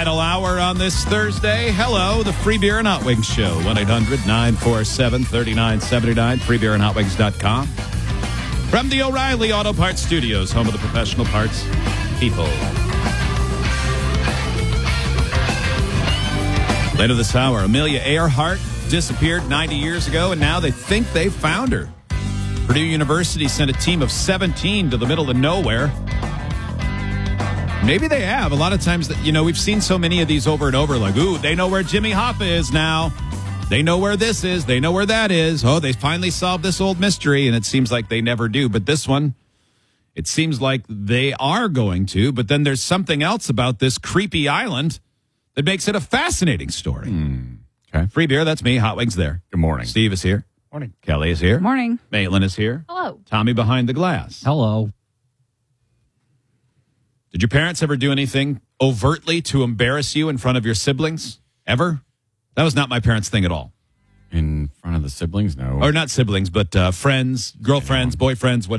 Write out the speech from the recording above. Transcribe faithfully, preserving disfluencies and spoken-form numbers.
Final hour on this Thursday. Hello, the Free Beer and Hot Wings Show. one eight hundred nine four seven three nine seven nine, free beer and hot wings dot com. From the O'Reilly Auto Parts Studios, home of the professional parts people. Later this hour, Amelia Earhart disappeared ninety years ago, and now they think they found her. Purdue University sent a team of seventeen to the middle of nowhere. Maybe they have. A lot of times, that you know, we've seen so many of these over and over, like, ooh, they know where Jimmy Hoffa is now. They know where this is. They know where that is. Oh, they finally solved this old mystery, and it seems like they never do. But this one, it seems like they are going to. But then there's something else about this creepy island that makes it a fascinating story. Mm, okay. Free beer, that's me. Hot Wings there. Good morning. Steve is here. Morning. Kelly is here. Morning. Maitland is here. Hello. Tommy behind the glass. Hello. Did your parents ever do anything overtly to embarrass you in front of your siblings? Ever? That was not my parents' thing at all. In front of the siblings? No. Or not siblings, but uh, friends, girlfriends, boyfriends, whatever.